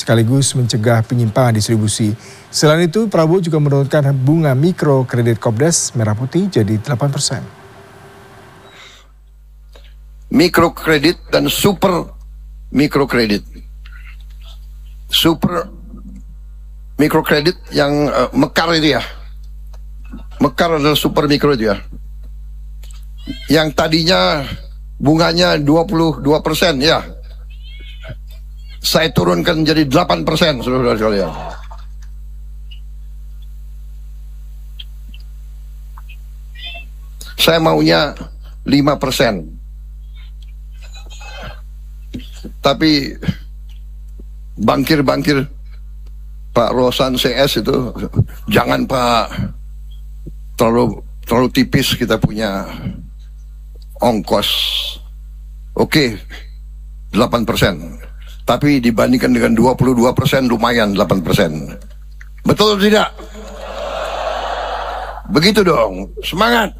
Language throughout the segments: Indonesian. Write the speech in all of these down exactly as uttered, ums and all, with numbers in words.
sekaligus mencegah penyimpangan distribusi. Selain itu, Prabowo juga menurunkan bunga mikro kredit Kopdar Merah Putih jadi delapan persen. Mikrokredit dan super mikrokredit. Super mikrokredit yang uh, mekar itu ya. Mekar adalah super mikro itu ya. Yang tadinya bunganya dua puluh dua persen ya. Saya turunkan jadi delapan persen, saudara sekalian. Saya maunya lima persen. Tapi bankir-bankir Pak Rosan C S itu, jangan Pak, terlalu terlalu tipis kita punya ongkos. Oke, delapan persen. Tapi dibandingkan dengan dua puluh dua persen lumayan delapan persen. Betul atau tidak? Begitu dong, semangat.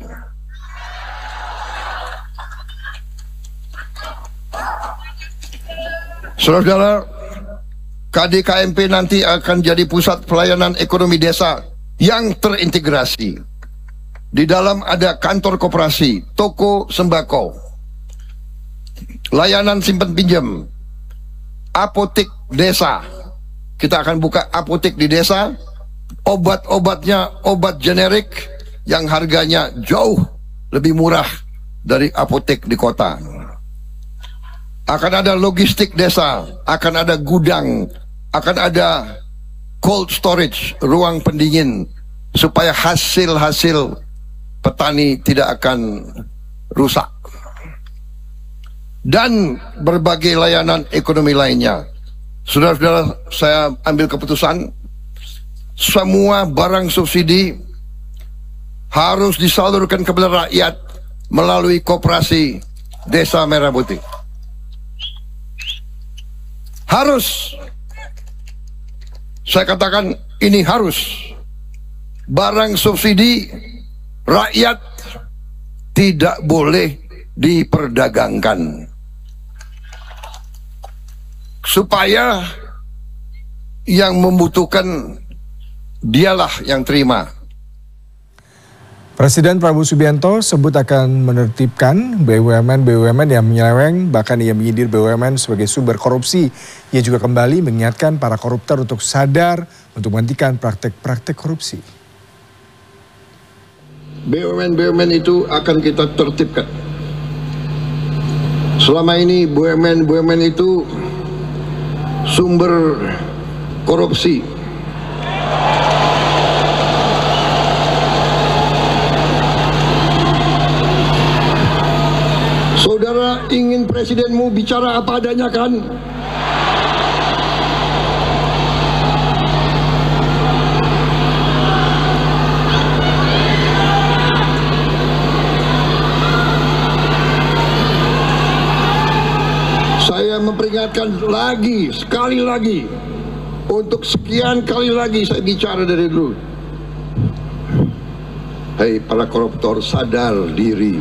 Saudara-saudara, K D K M P nanti akan jadi pusat pelayanan ekonomi desa yang terintegrasi. Di dalam ada kantor koperasi, toko sembako, layanan simpan pinjam, apotek desa. Kita akan buka apotek di desa. Obat-obatnya obat generik yang harganya jauh lebih murah dari apotek di kota. Akan ada logistik desa, akan ada gudang, akan ada cold storage, ruang pendingin, supaya hasil-hasil petani tidak akan rusak. Dan berbagai layanan ekonomi lainnya. Saudara-saudara, saya ambil keputusan, semua barang subsidi harus disalurkan kepada rakyat melalui koperasi Desa Merah Putih. Harus. Saya katakan ini harus. Barang subsidi rakyat tidak boleh diperdagangkan. Supaya yang membutuhkan dialah yang terima. Presiden Prabowo Subianto sebut akan menertibkan B U M N B U M N yang menyeleweng, bahkan ia menyindir B U M N sebagai sumber korupsi. Ia juga kembali mengingatkan para koruptor untuk sadar untuk menghentikan praktek-praktek korupsi. B U M N B U M N itu akan kita tertibkan. Selama ini B U M N B U M N itu sumber korupsi. Saudara ingin presidenmu bicara apa adanya kan? Saya memperingatkan lagi, sekali lagi, untuk sekian kali lagi saya bicara dari dulu. Hei para koruptor, sadar diri.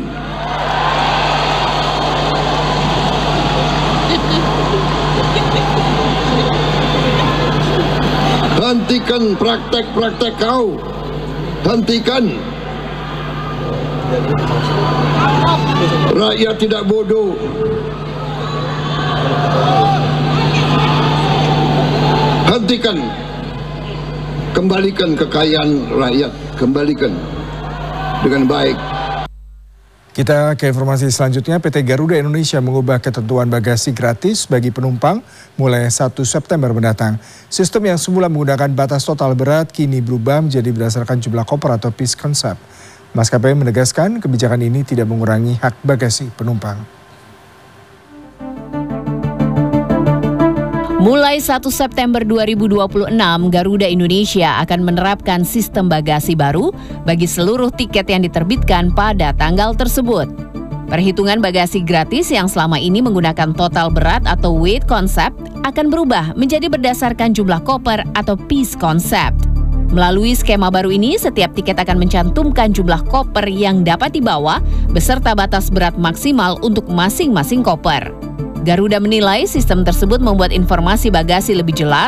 Hentikan praktek-praktek kau. Hentikan. Rakyat tidak bodoh. Hentikan. Kembalikan kekayaan rakyat. Kembalikan dengan baik. Kita ke informasi selanjutnya. P T Garuda Indonesia mengubah ketentuan bagasi gratis bagi penumpang mulai satu September mendatang. Sistem yang semula menggunakan batas total berat kini berubah menjadi berdasarkan jumlah koper atau piece concept. Maskapai menegaskan kebijakan ini tidak mengurangi hak bagasi penumpang. Mulai satu September dua ribu dua puluh enam, Garuda Indonesia akan menerapkan sistem bagasi baru bagi seluruh tiket yang diterbitkan pada tanggal tersebut. Perhitungan bagasi gratis yang selama ini menggunakan total berat atau weight concept akan berubah menjadi berdasarkan jumlah koper atau piece concept. Melalui skema baru ini, setiap tiket akan mencantumkan jumlah koper yang dapat dibawa beserta batas berat maksimal untuk masing-masing koper. Garuda menilai sistem tersebut membuat informasi bagasi lebih jelas